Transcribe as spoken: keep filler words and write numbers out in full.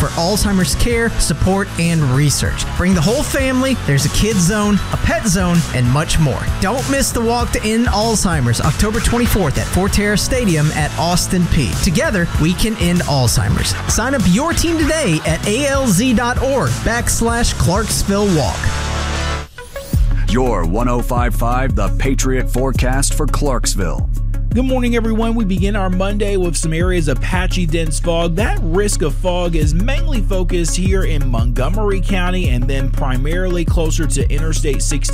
for Alzheimer's care, support, and research. Bring the whole family. There's a kids zone, a pet zone, and much more. Don't miss the walk to end Alzheimer's October twenty-fourth at Forterra Stadium at Austin Peay. Together, we can end Alzheimer's. Sign up your team today at alz.org backslash Clarksville Walk. Your one oh five point five The Patriot forecast for Clarksville. Good morning, everyone. We begin our Monday with some areas of patchy dense fog. That risk of fog is mainly focused here in Montgomery County and then primarily closer to Interstate sixty.